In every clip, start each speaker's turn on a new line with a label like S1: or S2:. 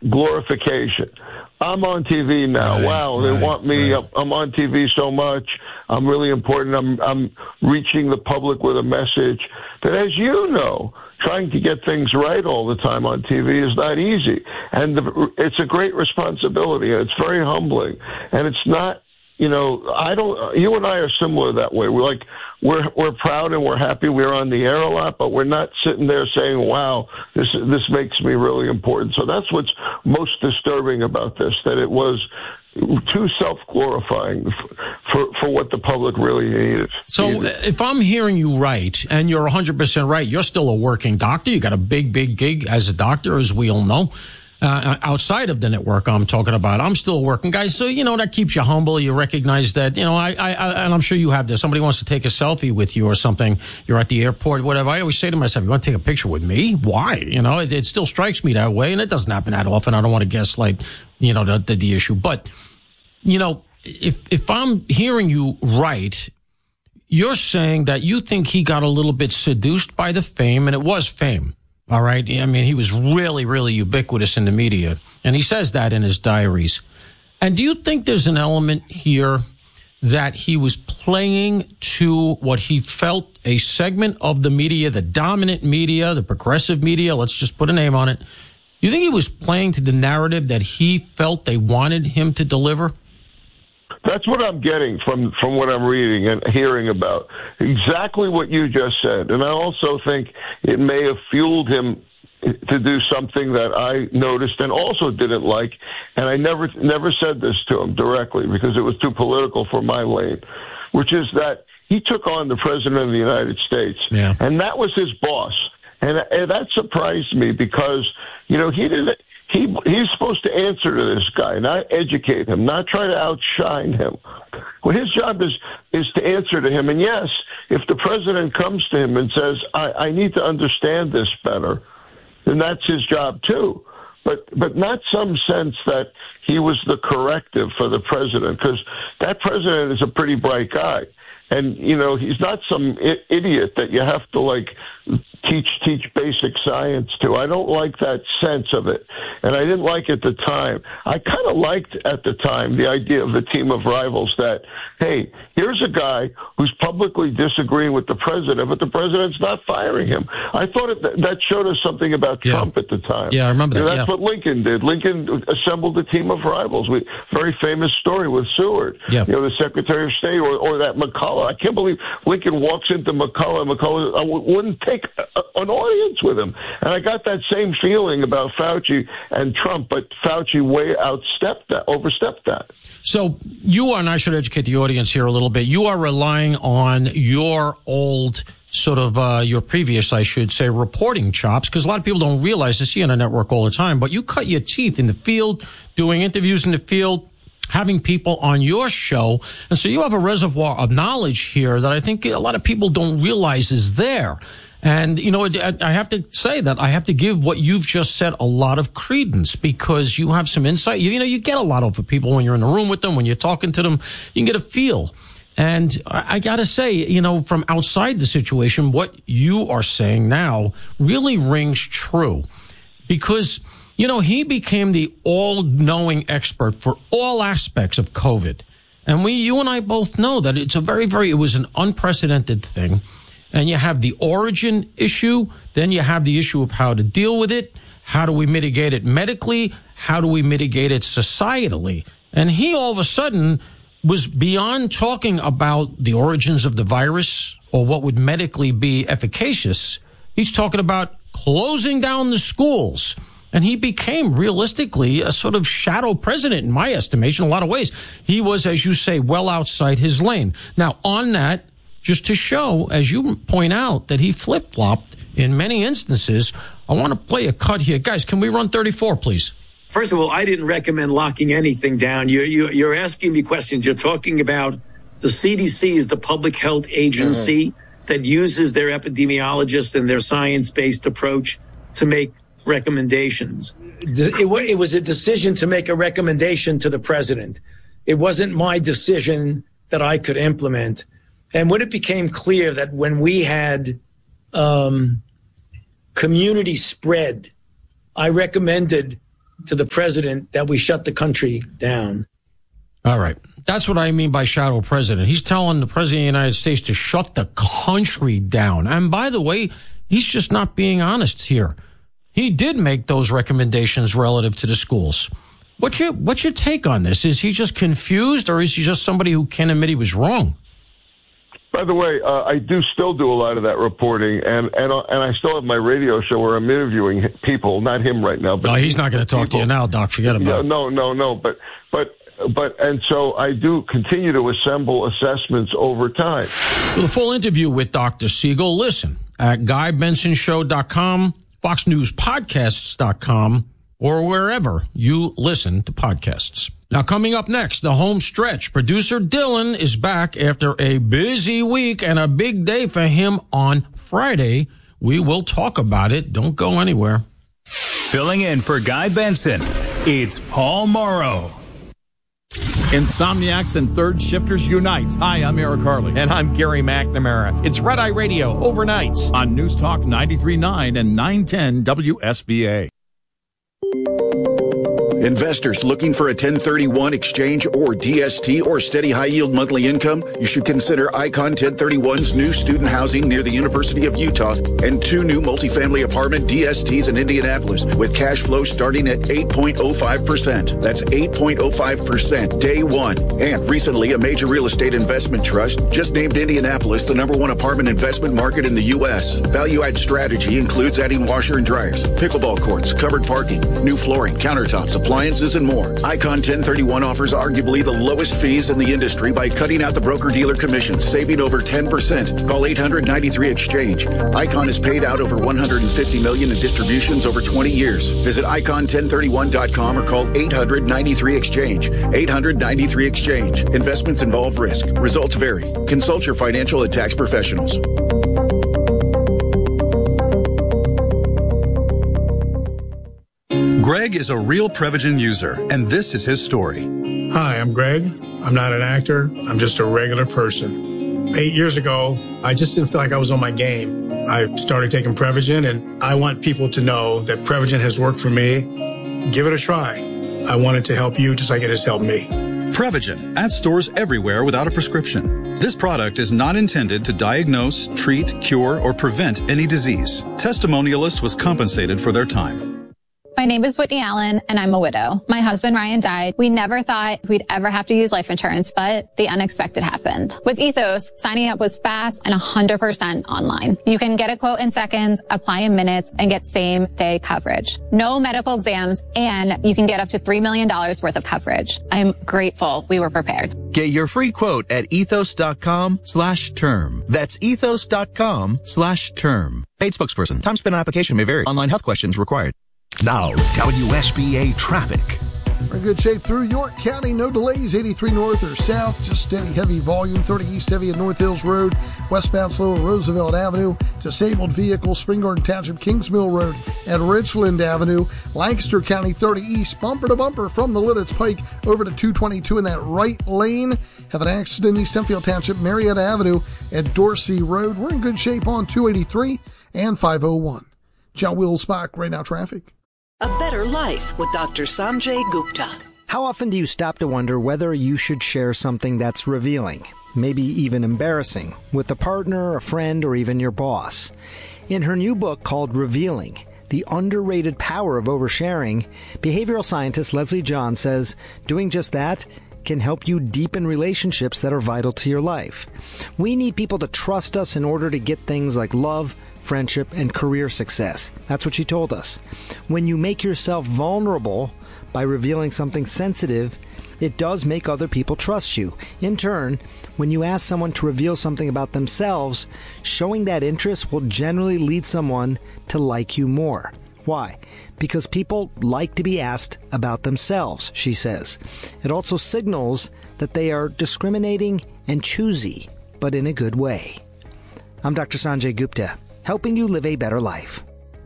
S1: glorification. I'm on TV now. They want me. Right. I'm on TV so much. I'm really important. I'm reaching the public with a message. But as you know, trying to get things right all the time on TV is not easy. And it's a great responsibility. And it's very humbling. And it's not, you and I are similar that way. We're proud and we're happy we're on the air a lot, but we're not sitting there saying, wow, this makes me really important. So that's what's most disturbing about this, that it was too self-glorifying for what the public really needed.
S2: So if I'm hearing you right, and you're 100% right, you're still a working doctor. You got a big, big gig as a doctor, as we all know. Outside of the network I'm talking about, I'm still a working guy. So, that keeps you humble. You recognize that, and I'm sure you have this. Somebody wants to take a selfie with you or something. You're at the airport, whatever. I always say to myself, you want to take a picture with me? Why? It still strikes me that way. And it doesn't happen that often. I don't want to gaslight, the issue. But, if I'm hearing you right, you're saying that you think he got a little bit seduced by the fame, and it was fame. All right. I mean, he was really, really ubiquitous in the media, and he says that in his diaries. And do you think there's an element here that he was playing to what he felt a segment of the media, the dominant media, the progressive media, let's just put a name on it. You think he was playing to the narrative that he felt they wanted him to deliver?
S1: That's what I'm getting from what I'm reading and hearing about. Exactly what you just said. And I also think it may have fueled him to do something that I noticed and also didn't like. And I never said this to him directly because it was too political for my lane, which is that he took on the president of the United States. Yeah. And that was his boss. And that surprised me because, he's supposed to answer to this guy, not educate him, not try to outshine him. Well, his job is to answer to him. And yes, if the president comes to him and says, I need to understand this better, then that's his job too. But not some sense that he was the corrective for the president, because that president is a pretty bright guy. And, he's not some idiot that you have to, teach basic science to. I don't like that sense of it. And I didn't like at the time. I kind of liked at the time the idea of a team of rivals that, hey, here's a guy who's publicly disagreeing with the president, but the president's not firing him. I thought that showed us something about Trump at the time.
S2: Yeah, I remember that.
S1: That's what Lincoln did. Lincoln assembled a team of rivals. Very famous story with Seward, the Secretary of State, or that McCullough. I can't believe Lincoln walks into McCullough. McCullough wouldn't take an audience with him. And I got that same feeling about Fauci and Trump, but Fauci way overstepped that.
S2: So you are, and I should educate the audience here a little bit, you are relying on your old sort of your previous, I should say, reporting chops, because a lot of people don't realize this. You see on a network all the time, but you cut your teeth in the field, doing interviews in the field, having people on your show. And so you have a reservoir of knowledge here that I think a lot of people don't realize is there. And, I have to say that I have to give what you've just said a lot of credence, because you have some insight. You get a lot of people when you're in the room with them, when you're talking to them, you can get a feel. And I got to say, from outside the situation, what you are saying now really rings true, because he became the all-knowing expert for all aspects of COVID. And you and I both know that it's it was an unprecedented thing. And you have the origin issue. Then you have the issue of how to deal with it. How do we mitigate it medically? How do we mitigate it societally? And he all of a sudden was beyond talking about the origins of the virus or what would medically be efficacious. He's talking about closing down the schools. And he became realistically a sort of shadow president, in my estimation, in a lot of ways. He was, as you say, well outside his lane. Now, on that, just to show, as you point out, that he flip-flopped in many instances, I want to play a cut here. Guys, can we run 34, please?
S3: First of all, I didn't recommend locking anything down. You're asking me questions. You're talking about the CDC is the public health agency that uses their epidemiologists and their science-based approach to make recommendations.
S4: It was a decision to make a recommendation to the president. It wasn't my decision that I could implement. And when it became clear that when we had community spread, I recommended to the president that we shut the country down.
S2: All right. That's what I mean by shadow president. He's telling the president of the United States to shut the country down. And by the way, he's just not being honest here. He did make those recommendations relative to the schools. What's your take on this? Is he just confused, or is he just somebody who can't admit he was wrong?
S1: By the way, I still do a lot of that reporting, and I still have my radio show where I'm interviewing people, not him right now. But
S2: no, he's not going to talk to you now, Doc. Forget about it.
S1: No. But so I do continue to assemble assessments over time.
S2: For the full interview with Dr. Siegel, listen at GuyBensonShow.com, FoxNewsPodcasts.com, or wherever you listen to podcasts. Now, coming up next, the home stretch. Producer Dylan is back after a busy week and a big day for him on Friday. We will talk about it. Don't go anywhere.
S5: Filling in for Guy Benson, it's Paul Morrow.
S6: Insomniacs and third shifters unite. Hi, I'm Eric Harley.
S7: And I'm Gary McNamara. It's Red Eye Radio, overnights.
S6: On News Talk 93.9 and 910 WSBA.
S8: Investors looking for a 1031 exchange or DST or steady high-yield monthly income? You should consider Icon 1031's new student housing near the University of Utah and 2 new multifamily apartment DSTs in Indianapolis with cash flow starting at 8.05%. That's 8.05% day one. And recently, a major real estate investment trust just named Indianapolis the #1 apartment investment market in the U.S. Value-add strategy includes adding washer and dryers, pickleball courts, covered parking, new flooring, countertops, appliances, and more. Icon 1031 offers arguably the lowest fees in the industry by cutting out the broker-dealer commissions, saving over 10%. Call 800-93-EXCHANGE. Icon has paid out over $150 million in distributions over 20 years. Visit icon1031.com or call 800-93-EXCHANGE. 800-93-EXCHANGE. Investments involve risk. Results vary. Consult your financial and tax professionals.
S9: Greg is a real Prevagen user, and this is his story.
S10: Hi, I'm Greg. I'm not an actor. I'm just a regular person. 8 years ago, I just didn't feel like I was on my game. I started taking Prevagen, and I want people to know that Prevagen has worked for me. Give it a try. I want it to help you just like it has helped me.
S9: Prevagen, at stores everywhere without a prescription. This product is not intended to diagnose, treat, cure, or prevent any disease. Testimonialist was compensated for their time.
S11: My name is Whitney Allen, and I'm a widow. My husband, Ryan, died. We never thought we'd ever have to use life insurance, but the unexpected happened. With Ethos, signing up was fast and 100% online. You can get a quote in seconds, apply in minutes, and get same-day coverage. No medical exams, and you can get up to $3 million worth of coverage. I'm grateful we were prepared.
S12: Get your free quote at ethos.com/term. That's ethos.com/term. Paid spokesperson. Time spent on application may vary. Online health questions required.
S13: Now, WSBA traffic.
S14: We're in good shape through York County. No delays, 83 north or south. Just steady, heavy volume. 30 east heavy at North Hills Road. Westbound slow at Roosevelt Avenue. Disabled vehicles, Spring Garden Township, Kings Mill Road at Richland Avenue. Lancaster County, 30 east, bumper to bumper from the Lidditz Pike over to 222 in that right lane. Have an accident in East Hempfield Township, Marietta Avenue at Dorsey Road. We're in good shape on 283 and 501. John Wills Spock, right now traffic.
S15: A better life with Dr. Sanjay Gupta.
S16: How often do you stop to wonder whether you should share something that's revealing, maybe even embarrassing, with a partner, a friend, or even your boss? In her new book called Revealing, The Underrated Power of Oversharing, behavioral scientist Leslie John says doing just that can help you deepen relationships that are vital to your life. We need people to trust us in order to get things like love, friendship, and career success. That's what she told us. When you make yourself vulnerable by revealing something sensitive, it does make other people trust you. In turn, when you ask someone to reveal something about themselves, showing that interest will generally lead someone to like you more. Why? Because people like to be asked about themselves, she says. It also signals that they are discriminating and choosy, but in a good way. I'm Dr. Sanjay Gupta, helping you live a better life.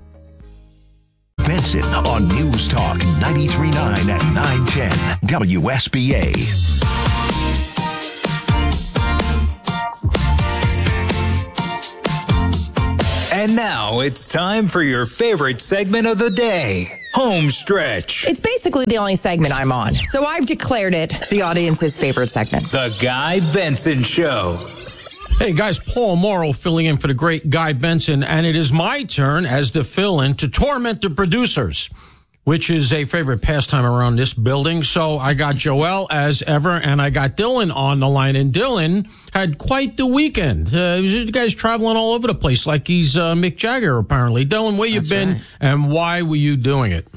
S13: Benson on News Talk 93.9 at 910 WSBA.
S5: And now it's time for your favorite segment of the day. Home Stretch.
S17: It's basically the only segment I'm on, so I've declared it the audience's favorite segment.
S5: The Guy Benson Show.
S2: Hey guys, Paul Morrow filling in for the great Guy Benson, and it is my turn as the fill-in to torment the producers, which is a favorite pastime around this building. So I got Joel as ever, and I got Dylan on the line, and Dylan had quite the weekend. You guys traveling all over the place like he's Mick Jagger, apparently. Dylan, where you been, and why were you doing it?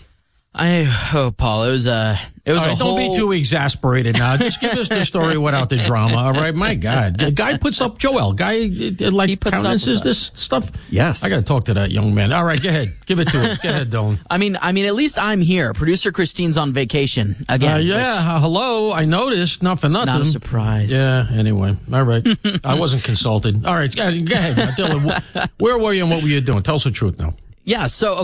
S18: Paul, it was a
S2: Don't be too exasperated now. Just give us the story without the drama, all right? My God. The guy puts up, Joel, like, countenances this stuff?
S19: Yes.
S2: I got to talk to that young man. All right, go ahead. Give it to us. Go ahead, Dylan.
S18: I mean, at least I'm here. Producer Christine's on vacation again.
S2: Hello. I noticed. Not for nothing.
S18: Not a surprise.
S2: Yeah, anyway. All right. I wasn't consulted. All right, go ahead, Dylan. Where were you and what were you doing? Tell us the truth now.
S18: Yeah, so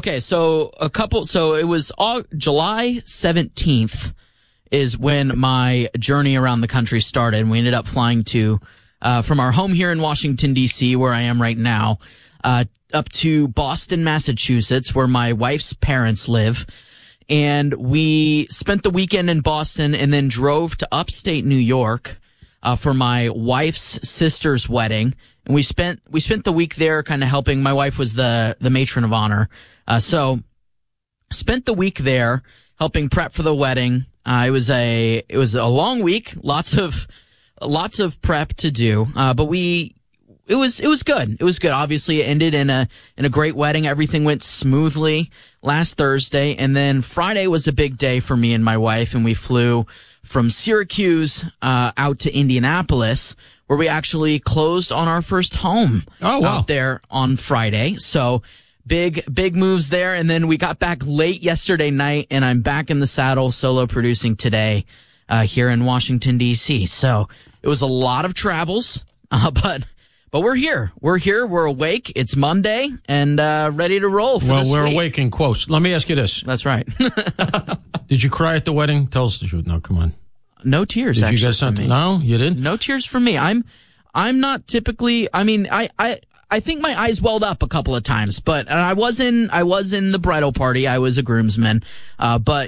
S18: it was July 17th is when my journey around the country started, and we ended up flying from our home here in Washington, D.C., where I am right now, up to Boston, Massachusetts, where my wife's parents live. And we spent the weekend in Boston and then drove to upstate New York for my wife's sister's wedding. And we spent the week there kind of helping. My wife was the matron of honor. So spent the week there helping prep for the wedding. It was a long week, lots of prep to do. But it was good. It was good. Obviously it ended in a great wedding. Everything went smoothly last Thursday. And then Friday was a big day for me and my wife, and we flew from Syracuse out to Indianapolis, where we actually closed on our first home out there on Friday. So big moves there. And then we got back late yesterday night, and I'm back in the saddle solo producing today here in Washington, D.C. So it was a lot of travels, but we're here. We're awake. It's Monday and ready to roll for this
S2: we're
S18: week.
S2: awake in quotes. Let me ask you this.
S18: That's right.
S2: Did you cry at the wedding? Tell us the truth. No, come on.
S18: No tears,
S2: Did
S18: actually,
S2: you get something?
S18: for me.
S2: No, you didn't?
S18: No tears for me. I'm not typically, I mean, I think my eyes welled up a couple of times, but I was in the bridal party. I was a groomsman. But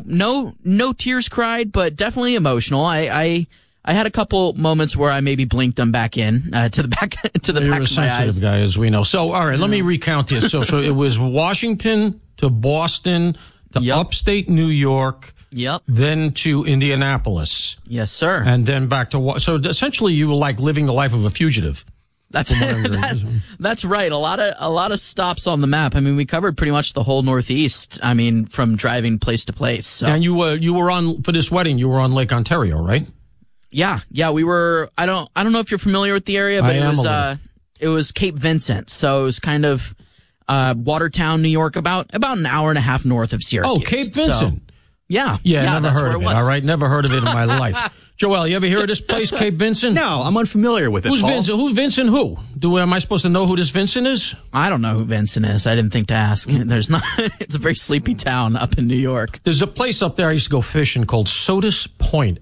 S18: no tears cried, but definitely emotional. I had a couple moments where I maybe blinked them back in, to the back of my eyes.
S2: You're a sensitive guy, as we know. So, all right, let me recount this. So it was Washington to Boston to upstate New York.
S18: Yep.
S2: Then to Indianapolis.
S18: Yes, sir.
S2: And then back to so essentially you were like living the life of a fugitive.
S18: That's right. A lot of stops on the map. I mean, we covered pretty much the whole Northeast. I mean, from driving place to place. So.
S2: And you were on for this wedding. You were on Lake Ontario, right?
S18: Yeah. We were. I don't know if you're familiar with the area, but it was Cape Vincent. So it was kind of Watertown, New York, about an hour and a half north of Syracuse.
S2: Oh, Cape Vincent.
S18: So, Yeah,
S2: never heard of it. All right, never heard of it in my life. Joel, you ever hear of this place, Cape Vincent?
S19: No, I'm unfamiliar with it.
S2: Who's
S19: Paul?
S2: Vincent? Who's Vincent? Who? Am I supposed to know who this Vincent is?
S18: I don't know who Vincent is. I didn't think to ask. There's not. It's a very sleepy town up in New York.
S2: There's a place up there I used to go fishing called Sodus Point,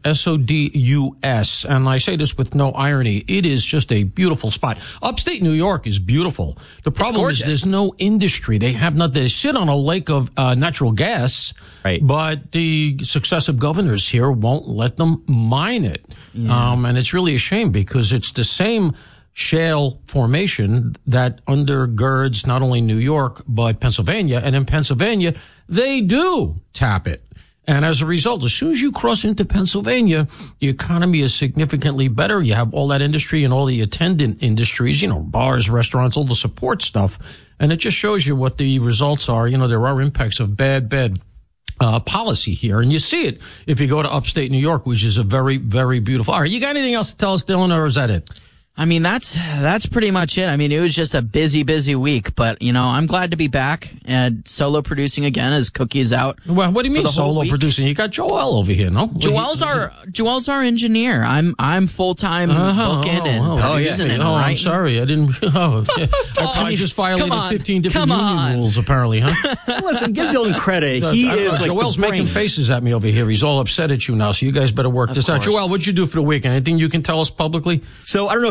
S2: Sodus, and I say this with no irony. It is just a beautiful spot. Upstate New York is beautiful. The problem is there's no industry. They have nothing. They sit on a lake of natural gas,
S19: right?
S2: But the successive governors here won't let them mine it. Yeah. And it's really a shame because it's the same shale formation that undergirds not only New York, but Pennsylvania. And in Pennsylvania, they do tap it. And as a result, as soon as you cross into Pennsylvania, the economy is significantly better. You have all that industry and all the attendant industries, bars, restaurants, all the support stuff. And it just shows you what the results are. There are impacts of bad policy here, and you see it if you go to upstate New York, which is a very, very beautiful. All right, you got anything else to tell us, Dylan, or is that it?
S18: I mean, that's pretty much it. I mean, it was just a busy week, but I'm glad to be back and solo producing again as Cookie is out.
S2: Well, what do you mean solo producing? You got Joel over here, no?
S18: Joel's our engineer. I'm full time booking and producing and writing.
S2: I'm sorry, I didn't. I probably just violated 15 different union rules, apparently, huh?
S19: Listen, give Dylan credit. He is like
S2: Joel's making faces at me over here. He's all upset at you now. So you guys better work this out. Joel, what'd you do for the weekend? Anything you can tell us publicly?
S19: So I don't know if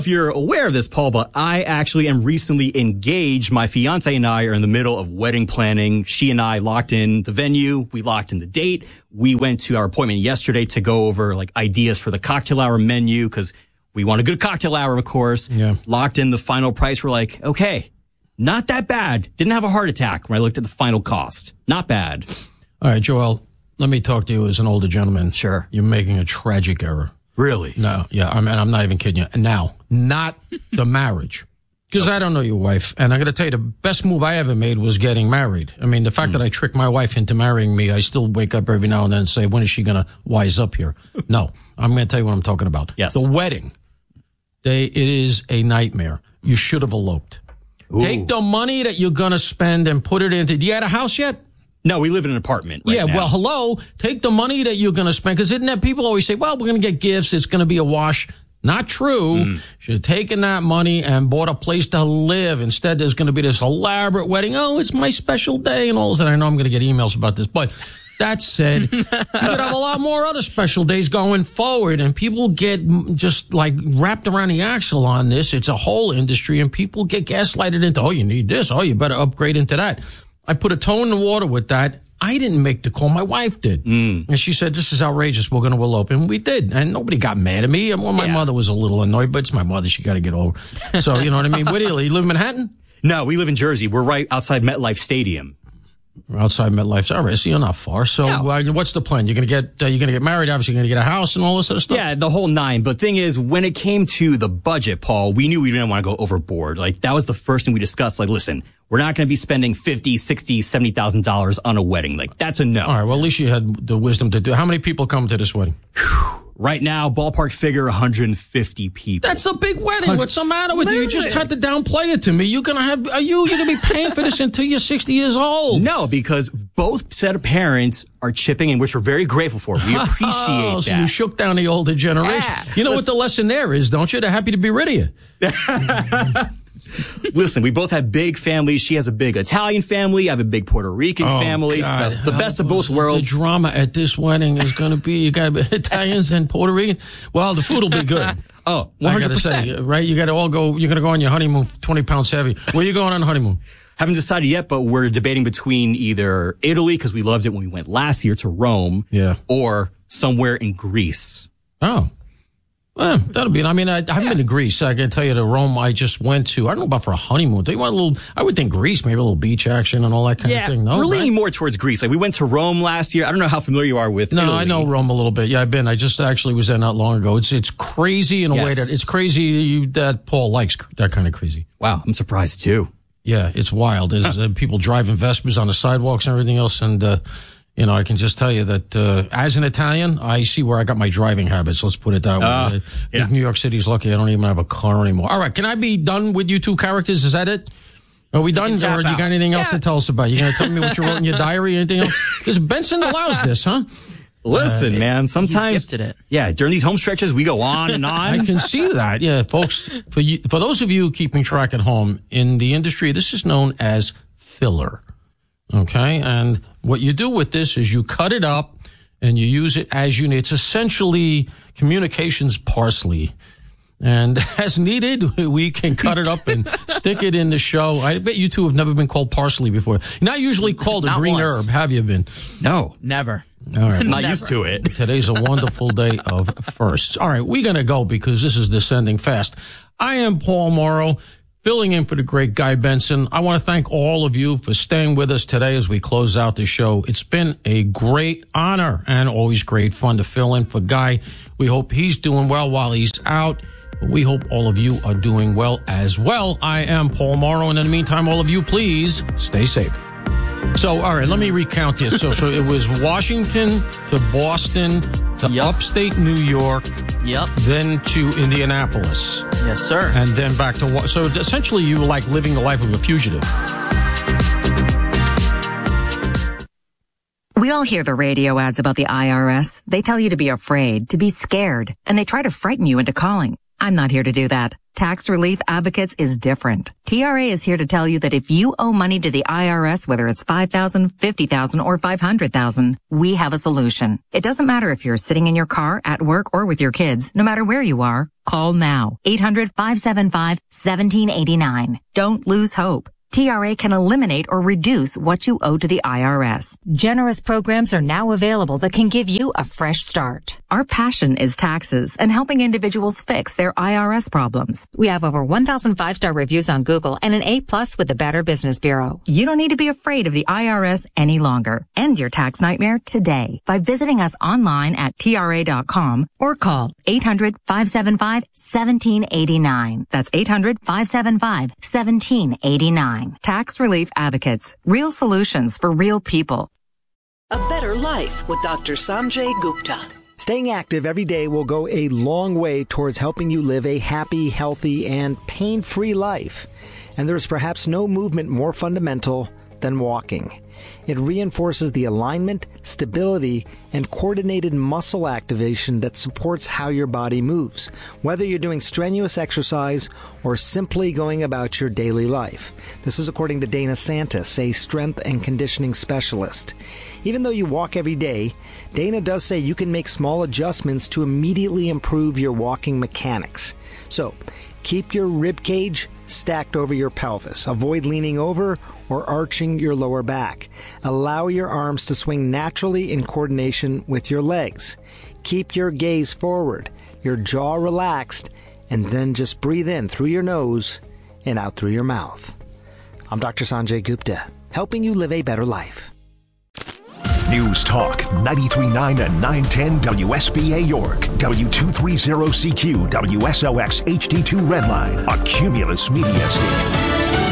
S19: you're aware of this, Paul, but I actually am recently engaged. My fiance and I are in the middle of wedding planning. She and I locked in the venue. We locked in the date. We went to our appointment yesterday to go over like ideas for the cocktail hour menu because we want a good cocktail hour, of course.
S2: Yeah.
S19: Locked in the final price. We're like, okay, not that bad. Didn't have a heart attack when I looked at the final cost. Not bad.
S2: All right, Joel, let me talk to you as an older gentleman.
S19: Sure.
S2: You're making a tragic error.
S19: Really?
S2: No, yeah, I'm not even kidding you. Now, not the marriage. Because I don't know your wife. And I got to tell you, the best move I ever made was getting married. I mean, the fact that I tricked my wife into marrying me, I still wake up every now and then and say, when is she going to wise up here? No, I'm going to tell you what I'm talking about.
S19: Yes.
S2: The wedding. It is a nightmare. You should have eloped. Ooh. Take the money that you're going to spend and put it into. Do you have a house yet?
S19: No, we live in an apartment right now.
S2: Well, hello. Take the money that you're going to spend. Because isn't that people always say, well, we're going to get gifts. It's going to be a wash. Not true. Should have taken that money and bought a place to live. Instead, there's going to be this elaborate wedding. Oh, it's my special day and all this. And I know I'm going to get emails about this. But that said, you could have a lot more other special days going forward. And people get just like wrapped around the axle on this. It's a whole industry. And people get gaslighted into, oh, you need this. Oh, you better upgrade into that. I put a toe in the water with that. I didn't make the call. My wife did. And she said, this is outrageous. We're going to elope. And we did. And nobody got mad at me. Well, my mother was a little annoyed, but it's my mother. She got to get over. So, you know what I mean? Where do you live in Manhattan?
S19: No, we live in Jersey. We're right outside MetLife Stadium.
S2: Outside MetLife. All right, so you're not far. So what's the plan? You're going to get married. Obviously, you're going to get a house and all this other stuff?
S19: Yeah, the whole nine. But thing is, when it came to the budget, Paul, we knew we didn't want to go overboard. Like, that was the first thing we discussed. Like, listen, we're not going to be spending $50,000, $60,000, $70,000 on a wedding. Like, that's a no.
S2: All right, well, at least you had the wisdom to do. How many people come to this wedding?
S19: Right now, ballpark figure 150 people.
S2: That's a big wedding. What's the matter with you? You just had to downplay it to me. You're gonna be paying for this until you're 60 years old.
S19: No, because both set of parents are chipping in, which we're very grateful for. We appreciate that.
S2: So you shook down the older generation.
S19: Yeah.
S2: You know what the lesson there is, don't you? They're happy to be rid of you.
S19: Listen, we both have big families. She has a big Italian family. I have a big Puerto Rican family.
S2: God.
S19: So the best of both worlds.
S2: The drama at this wedding is going to be, you got to be Italians and Puerto Rican. Well, the food will be good.
S19: Oh, 100%.
S2: Right? You got to all go, you're going to go on your honeymoon 20 pounds heavy. Where are you going on honeymoon?
S19: Haven't decided yet, but we're debating between either Italy, because we loved it when we went last year to Rome, or somewhere in Greece.
S2: Oh. Well, that'll be. I mean, I haven't been to Greece. I can tell you, the Rome I just went to. I don't know about for a honeymoon. Do you want a little? I would think Greece, maybe a little beach action and all that kind of thing. No,
S19: we're leaning more towards Greece. Like, we went to Rome last year. I don't know how familiar you are with.
S2: No,
S19: Italy.
S2: I know Rome a little bit. Yeah, I've been. I just actually was there not long ago. It's crazy in a way that it's crazy that Paul likes that kind of crazy.
S19: Wow, I'm surprised too.
S2: Yeah, it's wild. There's people driving Vespas on the sidewalks and everything else, and. You know, I can just tell you that as an Italian, I see where I got my driving habits. Let's put it that way. I think New York City's lucky I don't even have a car anymore. All right, can I be done with you two characters? Is that it? Are we done? Or you got anything else to tell us about? You going to tell me what you wrote in your diary? Anything else? Because Benson allows this, huh?
S19: Listen, man, sometimes.
S18: He's gifted it.
S19: Yeah, during these home stretches, we go on and on.
S2: I can see that. Yeah, folks, for those of you keeping track at home, in the industry, this is known as filler. Okay, and what you do with this is you cut it up and you use it as you need. It's essentially communications parsley. And as needed, we can cut it up and stick it in the show. I bet you two have never been called parsley before. You're not usually called a green herb, have you been?
S19: No.
S18: Never.
S2: All right.
S19: Not used to it.
S2: Today's a wonderful day of firsts. All right, we're going to go because this is descending fast. I am Paul Morrow, filling in for the great Guy Benson. I want to thank all of you for staying with us today as we close out the show. It's been a great honor and always great fun to fill in for Guy. We hope he's doing well while he's out. But we hope all of you are doing well as well. I am Paul Morrow, and in the meantime, all of you, please stay safe. So, all right, let me recount this. So it was Washington to Boston to upstate New York. Then to Indianapolis.
S18: Yes, sir.
S2: And then back to so essentially you were like living the life of a fugitive.
S20: We all hear the radio ads about the IRS. They tell you to be afraid, to be scared, and they try to frighten you into calling. I'm not here to do that. Tax Relief Advocates is different. TRA is here to tell you that if you owe money to the IRS, whether it's $5,000, $50,000, or $500,000, we have a solution. It doesn't matter if you're sitting in your car, at work, or with your kids. No matter where you are, call now. 800-575-1789. Don't lose hope. TRA can eliminate or reduce what you owe to the IRS.
S21: Generous programs are now available that can give you a fresh start.
S20: Our passion is taxes and helping individuals fix their IRS problems.
S21: We have over 1,000 5-star reviews on Google and an A+ with the Better Business Bureau.
S20: You don't need to be afraid of the IRS any longer. End your tax nightmare today by visiting us online at TRA.com or call 800-575-1789. That's 800-575-1789. Tax Relief Advocates. Real solutions for real people.
S15: A Better Life with Dr. Sanjay Gupta.
S16: Staying active every day will go a long way towards helping you live a happy, healthy, and pain-free life. And there's perhaps no movement more fundamental than walking. It reinforces the alignment, stability, and coordinated muscle activation that supports how your body moves, whether you're doing strenuous exercise or simply going about your daily life. This is according to Dana Santis, a strength and conditioning specialist. Even though you walk every day, Dana does say you can make small adjustments to immediately improve your walking mechanics. So, keep your rib cage stacked over your pelvis. Avoid leaning over or arching your lower back. Allow your arms to swing naturally in coordination with your legs. Keep your gaze forward, your jaw relaxed, and then just breathe in through your nose and out through your mouth. I'm Dr. Sanjay Gupta, helping you live a better life.
S13: News Talk 93.9 and 910 WSBA York, W230CQ, WSOX HD2 Redline, a Cumulus Media station.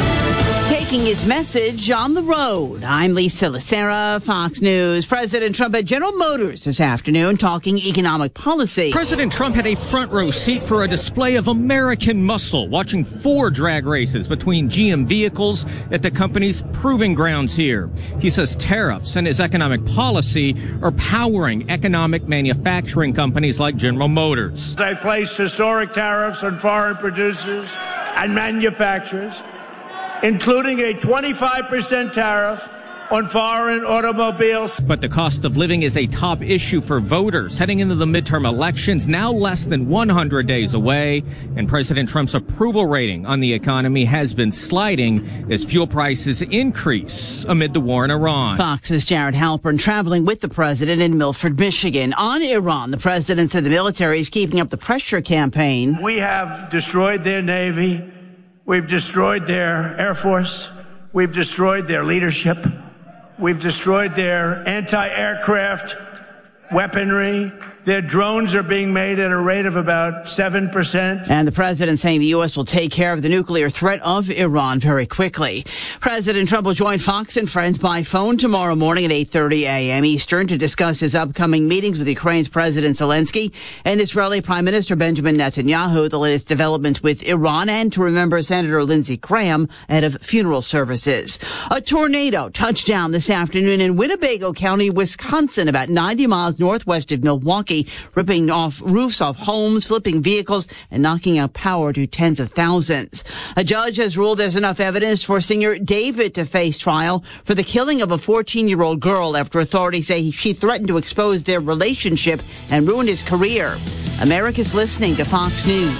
S22: Taking his message on the road. I'm Lisa Lacera, Fox News. President Trump at General Motors this afternoon talking economic policy.
S7: President Trump had a front row seat for a display of American muscle, watching 4 drag races between GM vehicles at the company's proving grounds here. He says tariffs and his economic policy are powering economic manufacturing companies like General Motors.
S23: They placed historic tariffs on foreign producers and manufacturers, including a 25% tariff on foreign automobiles.
S7: But the cost of living is a top issue for voters heading into the midterm elections, now less than 100 days away. And President Trump's approval rating on the economy has been sliding as fuel prices increase amid the war in Iran.
S22: Fox's Jared Halpern traveling with the president in Milford, Michigan. On Iran, the president said the military is keeping up the pressure campaign.
S23: We have destroyed their Navy. We've destroyed their Air Force. We've destroyed their leadership. We've destroyed their anti-aircraft weaponry. Their drones are being made at a rate of about 7%.
S22: And the president saying the U.S. will take care of the nuclear threat of Iran very quickly. President Trump will join Fox and Friends by phone tomorrow morning at 8:30 a.m. Eastern to discuss his upcoming meetings with Ukraine's President Zelensky and Israeli Prime Minister Benjamin Netanyahu, the latest developments with Iran, and to remember Senator Lindsey Graham ahead of funeral services. A tornado touched down this afternoon in Winnebago County, Wisconsin, about 90 miles northwest of Milwaukee, ripping off roofs off homes, flipping vehicles, and knocking out power to tens of thousands. A judge has ruled there's enough evidence for singer David to face trial for the killing of a 14-year-old girl after authorities say she threatened to expose their relationship and ruin his career. America's listening to Fox News.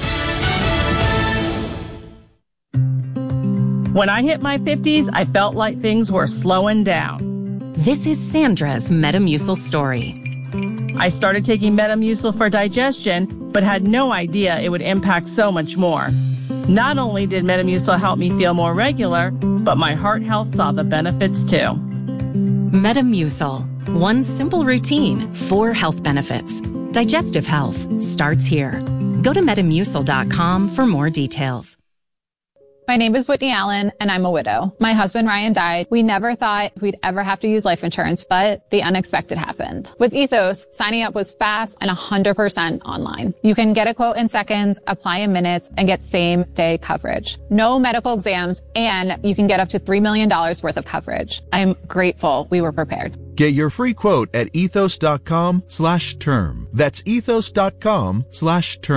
S24: When I hit my 50s, I felt like things were slowing down.
S20: This is Sandra's Metamucil story.
S24: I started taking Metamucil for digestion, but had no idea it would impact so much more. Not only did Metamucil help me feel more regular, but my heart health saw the benefits too.
S20: Metamucil. One simple routine, 4 health benefits. Digestive health starts here. Go to Metamucil.com for more details.
S11: My name is Whitney Allen, and I'm a widow. My husband, Ryan, died. We never thought we'd ever have to use life insurance, but the unexpected happened. With Ethos, signing up was fast and 100% online. You can get a quote in seconds, apply in minutes, and get same-day coverage. No medical exams, and you can get up to $3 million worth of coverage. I'm grateful we were prepared.
S6: Get your free quote at ethos.com/term. That's ethos.com/term.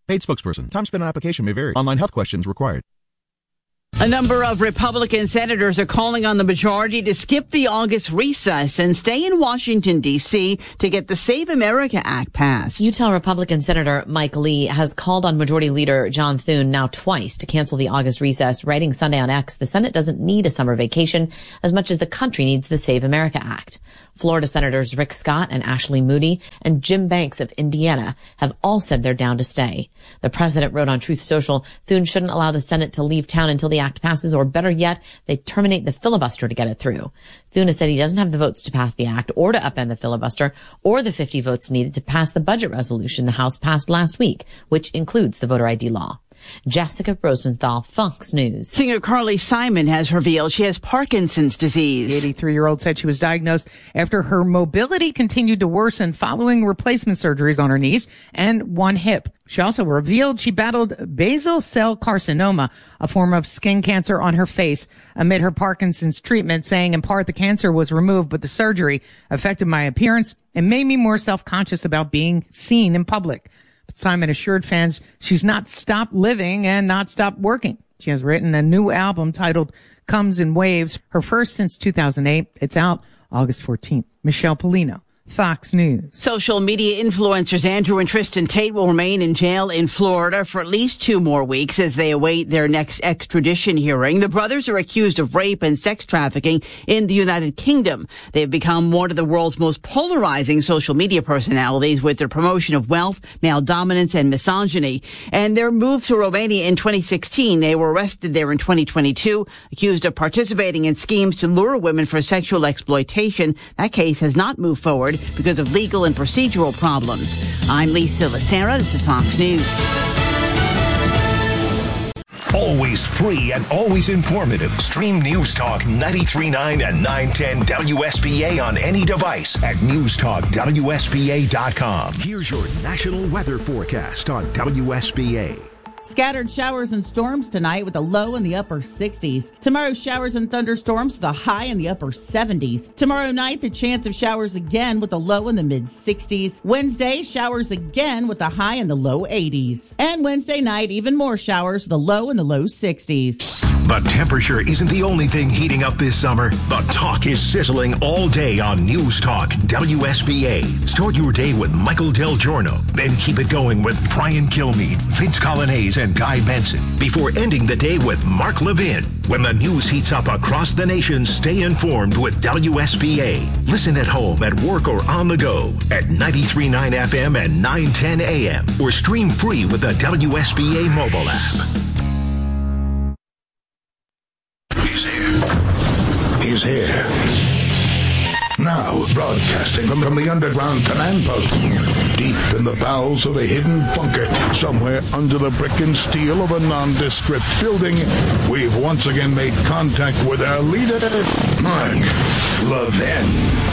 S12: Paid spokesperson. Time spent on application may vary. Online health questions required.
S22: A number of Republican senators are calling on the majority to skip the August recess and stay in Washington, D.C. to get the Save America Act passed.
S1: Utah Republican Senator Mike Lee has called on Majority Leader John Thune now twice to cancel the August recess, writing Sunday on X, the Senate doesn't need a summer vacation as much as the country needs the Save America Act. Florida Senators Rick Scott and Ashley Moody and Jim Banks of Indiana have all said they're down to stay. The president wrote on Truth Social, Thune shouldn't allow the Senate to leave town until the act passes, or better yet, they terminate the filibuster to get it through. Thune has said he doesn't have the votes to pass the act or to upend the filibuster or the 50 votes needed to pass the budget resolution the House passed last week, which includes the voter ID law. Jessica Rosenthal, Fox News.
S22: Singer Carly Simon has revealed she has Parkinson's disease.
S3: The 83-year-old said she was diagnosed after her mobility continued to worsen following replacement surgeries on her knees and one hip. She also revealed she battled basal cell carcinoma, a form of skin cancer on her face, amid her Parkinson's treatment, saying in part the cancer was removed, but the surgery affected my appearance and made me more self-conscious about being seen in public. Simon assured fans she's not stopped living and not stopped working. She has written a new album titled Comes in Waves, her first since 2008. It's out August 14th. Michelle Polino, Fox News.
S22: Social media influencers Andrew and Tristan Tate will remain in jail in Florida for at least 2 more weeks as they await their next extradition hearing. The brothers are accused of rape and sex trafficking in the United Kingdom. They've become one of the world's most polarizing social media personalities with their promotion of wealth, male dominance, and misogyny. And their move to Romania in 2016, they were arrested there in 2022, accused of participating in schemes to lure women for sexual exploitation. That case has not moved forward because of legal and procedural problems. I'm Lisa Lacera. This is Fox News.
S13: Always free and always informative. Stream News Talk 93.9 and 910 WSBA on any device at newstalkwsba.com. Here's your national weather forecast on WSBA.
S4: Scattered showers and storms tonight with a low in the upper 60s. Tomorrow, showers and thunderstorms with a high in the upper 70s. Tomorrow night, the chance of showers again with a low in the mid 60s. Wednesday, showers again with a high in the low 80s. And Wednesday night, even more showers with a low in the low 60s.
S13: But temperature isn't the only thing heating up this summer. The talk is sizzling all day on News Talk WSBA. Start your day with Michael Del Giorno. Then keep it going with Brian Kilmeade, Vince Colonnese, and Guy Benson. Before ending the day with Mark Levin. When the news heats up across the nation, stay informed with WSBA. Listen at home, at work, or on the go at 93.9 FM and 910 AM. Or stream free with the WSBA mobile app.
S8: He's here. Now, broadcasting from the underground command post, deep in the bowels of a hidden bunker, somewhere under the brick and steel of a nondescript building, we've once again made contact with our leader, Mark Levin.